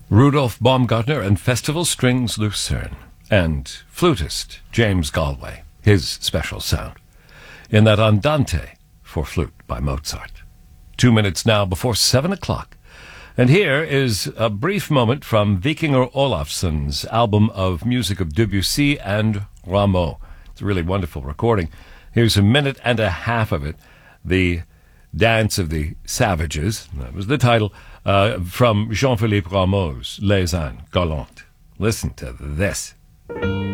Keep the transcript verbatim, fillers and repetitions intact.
Rudolf Baumgartner and Festival Strings Lucerne, and flutist James Galway, his special sound, in that Andante for flute by Mozart. Two minutes now before seven o'clock. And here is a brief moment from Vikingur Olafsson's album of music of Debussy and Rameau. It's a really wonderful recording. Here's a minute and a half of it. The Dance of the Savages, that was the title, uh, from Jean-Philippe Rameau's Les Ânes Galantes. Listen to this.